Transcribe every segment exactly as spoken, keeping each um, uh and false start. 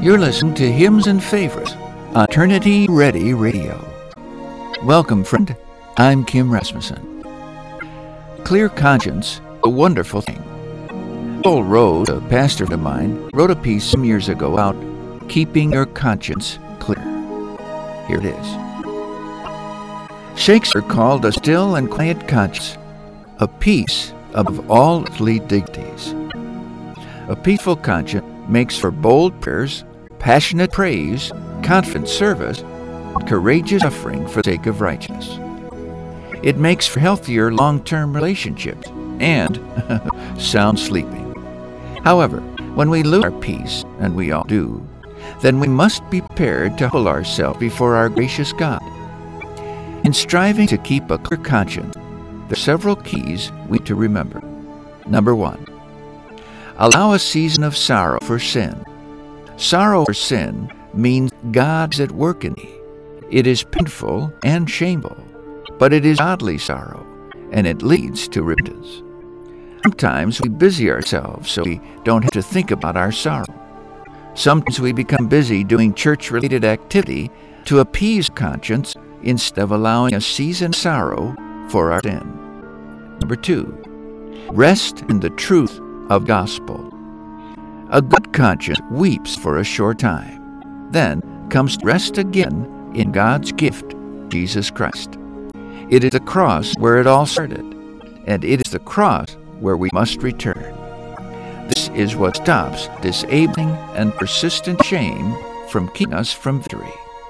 You're listening to Hymns and Favorites on Eternity Ready Radio. Welcome, friend. I'm Kim Rasmussen. Clear conscience, a wonderful thing. Joel Rose, a pastor of mine, wrote a piece some years ago about keeping your conscience clear. Here it is. Shakespeare called a still and quiet conscience a peace above all earthly dignities. A peaceful conscience makes for bold prayers, passionate praise, confident service, and courageous suffering for the sake of righteousness. It makes for healthier long-term relationships and sound sleeping. However, when we lose our peace, and we all do, then we must be prepared to humble ourselves before our gracious God. In striving to keep a clear conscience, there are several keys we need to remember. Number one, allow a season of sorrow for sin. Sorrow for sin means God is at work in me. It is painful and shameful, but it is godly sorrow, and it leads to repentance. Sometimes we busy ourselves so we don't have to think about our sorrow. Sometimes we become busy doing church-related activity to appease conscience instead of allowing a season of sorrow for our sin. Number two, rest in the truth of gospel. A good conscience weeps for a short time, then comes to rest again in God's gift, Jesus Christ. It is the cross where it all started, and it is the cross where we must return. This is what stops disabling and persistent shame from keeping us from victory.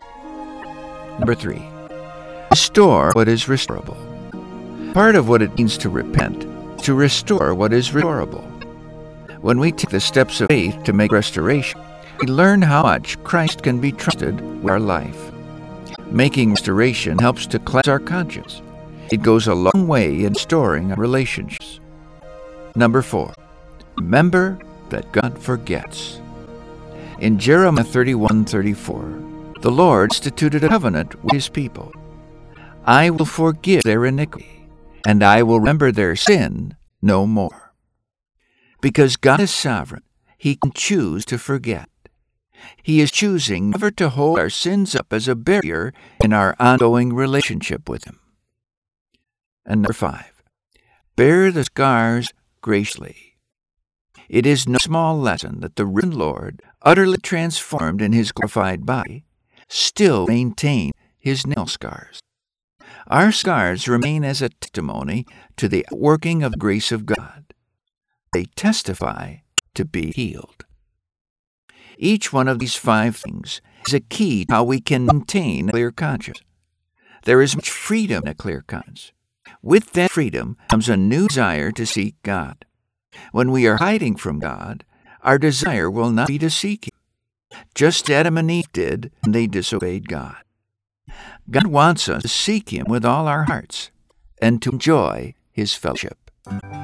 Number three, restore what is restorable. Part of what it means to repent is to restore what is restorable. When we take the steps of faith to make restoration, we learn how much Christ can be trusted with our life. Making restoration helps to cleanse our conscience. It goes a long way in restoring our relationships. Number four, remember that God forgets. In Jeremiah thirty-one thirty-four, the Lord instituted a covenant with His people. I will forgive their iniquity, and I will remember their sin no more. Because God is sovereign, He can choose to forget. He is choosing never to hold our sins up as a barrier in our ongoing relationship with Him. And number five, bear the scars graciously. It is no small lesson that the risen Lord, utterly transformed in His glorified body, still maintained His nail scars. Our scars remain as a testimony to the working of the grace of God. They testify to be healed. Each one of these five things is a key to how we can maintain a clear conscience. There is much freedom in a clear conscience. With that freedom comes a new desire to seek God. When we are hiding from God, our desire will not be to seek Him, just as Adam and Eve did when they disobeyed God. God wants us to seek Him with all our hearts and to enjoy His fellowship.